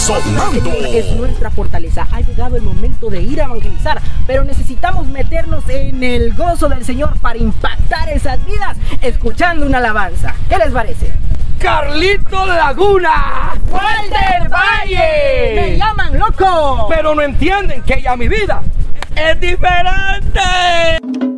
Sonando. Es nuestra fortaleza. Ha llegado el momento de ir a evangelizar, pero necesitamos meternos en el gozo del Señor para impactar esas vidas escuchando una alabanza. ¿Qué les parece? ¡Carlito Laguna! ¡Walter Valle! ¡Me llaman loco! Pero no entienden que ya mi vida es diferente.